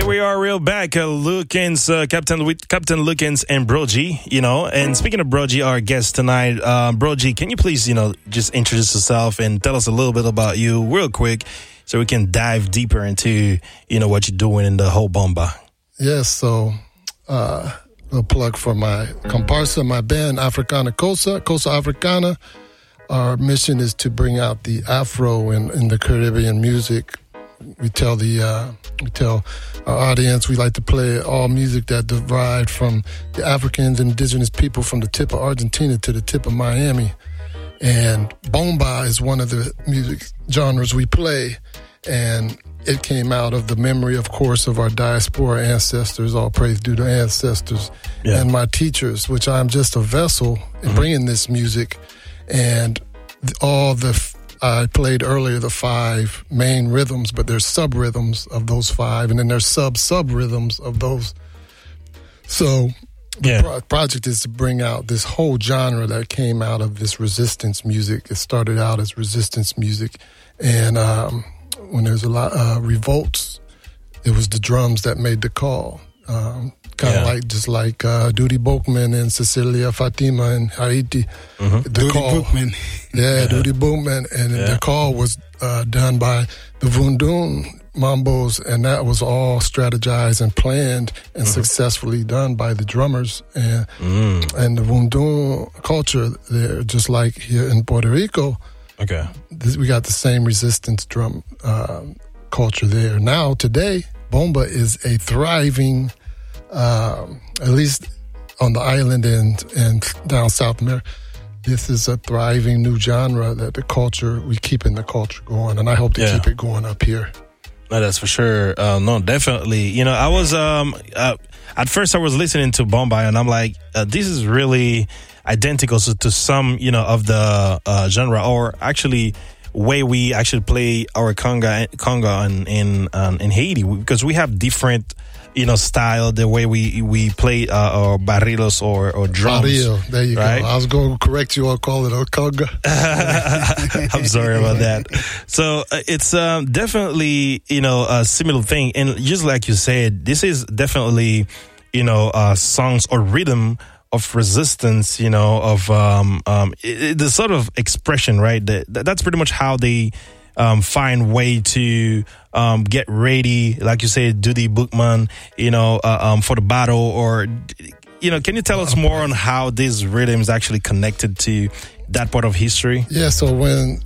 Here we are, real back. Lukens, Captain Lukens and Brogy, And speaking of Brogy, our guest tonight, Brogy, can you please, just introduce yourself and tell us a little bit about you real quick so we can dive deeper into, what you're doing in the whole bomba. Yes, so a plug for my comparsa, my band, Africana Cosa Africana. Our mission is to bring out the Afro in the Caribbean music. We tell our audience we like to play all music that derived from the Africans and indigenous people from the tip of Argentina to the tip of Miami. And bomba is one of the music genres we play. And it came out of the memory, of course, of our diaspora ancestors, all praise due to ancestors, and my teachers, which I'm just a vessel in bringing this music. And I played earlier the 5 main rhythms, but there's sub-rhythms of those 5, and then there's sub-rhythms of those. So the project is to bring out this whole genre that came out of this resistance music. It started out as resistance music, and when there's a lot of revolts, it was the drums that made the call. Kind of like Dudi Boukman and Cecilia Fatima in Haiti. Dudi Boukman. Dudi Boukman. And the call was done by the Vundun Mambos, and that was all strategized and planned and successfully done by the drummers. And the Vundun culture there, just like here in Puerto Rico, we got the same resistance drum culture there. Now, today, bomba is a thriving... at least on the island and down South America, this is a thriving new genre that we keeping the culture going, and I hope to keep it going up here. No, that's for sure. No, definitely. I was at first I was listening to bomba, and I'm like, this is really identical to some of the genre, or actually way we actually play our conga in Haiti, because we have different style, the way we play our barrilos or drums. Barril, there you right? go. I was going to correct you. I'll call it a conga. I'm sorry about that. So it's definitely, a similar thing. And just like you said, this is definitely, songs or rhythm of resistance, of the sort of expression, right? That's pretty much how they find way to get ready, like you said, Dudi Boukman, for the battle, or can you tell us more on how this rhythm is actually connected to that part of history? Yeah, so when